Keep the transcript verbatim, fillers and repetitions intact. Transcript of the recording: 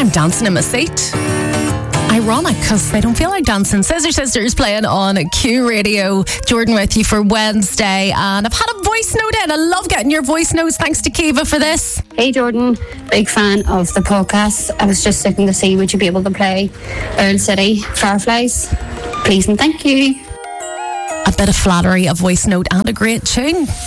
I'm dancing in my seat. Ironic, because they don't feel like dancing. Scissor Sisters playing on Q Radio. Jordan with you for Wednesday, and I've had a voice note in. I love getting your voice notes. Thanks to Kiva for this. Hey Jordan, big fan of the podcast. I was just looking to see would you be able to play Earl City Fireflies, please and thank you. A bit of flattery, a voice note and a great tune.